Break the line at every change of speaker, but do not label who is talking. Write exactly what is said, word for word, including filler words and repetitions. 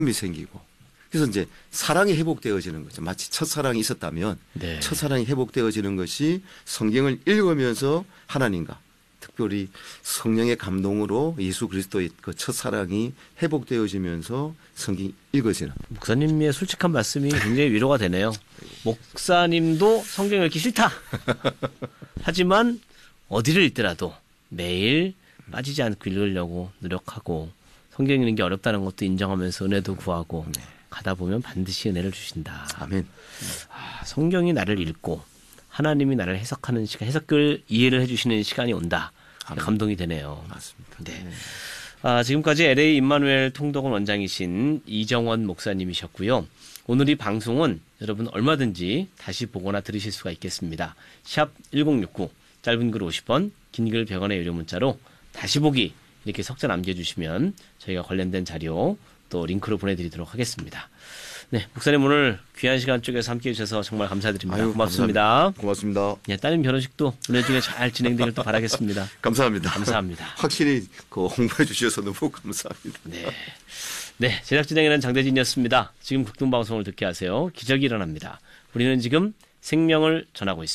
이 생기고 그래서 이제 사랑이 회복되어지는 거죠. 마치 첫사랑이 있었다면
네.
첫사랑이 회복되어지는 것이 성경을 읽으면서 하나님과 특별히 성령의 감동으로 예수 그리스도의 그 첫사랑이 회복되어지면서 성경이 읽어지는.
목사님의 솔직한 말씀이 굉장히 위로가 되네요. 목사님도 성경 읽기 싫다. 하지만 어디를 읽더라도 매일 빠지지 않고 읽으려고 노력하고 성경 읽는 게 어렵다는 것도 인정하면서 은혜도 구하고
네.
가다 보면 반드시 은혜를 주신다.
아멘.
아, 성경이 나를 읽고 하나님이 나를 해석하는 시간, 해석을 이해를 해주시는 시간이 온다.
아멘.
감동이 되네요.
맞습니다.
네. 아, 지금까지 엘에이 임마누엘 통독원 원장이신 이정원 목사님이셨고요. 오늘 이 방송은 여러분 얼마든지 다시 보거나 들으실 수가 있겠습니다. 샵 일공육구 짧은 글 오십 원, 긴 글 백 원의 유료 문자로 다시 보기 이렇게 석자 남겨주시면 저희가 관련된 자료 또 링크로 보내드리도록 하겠습니다. 네, 목사님 오늘 귀한 시간 쪽에서 함께해 주셔서 정말 감사드립니다.
아유,
고맙습니다.
감사합니다. 고맙습니다.
네, 따님 결혼식도 은혜 중에 잘 진행되길 또 바라겠습니다.
감사합니다.
감사합니다.
확실히 그 홍보해 주셔서 너무 감사합니다.
네, 네 제작 진행에는 장대진이었습니다. 지금 극동방송을 듣게 하세요. 기적이 일어납니다. 우리는 지금 생명을 전하고 있습니다.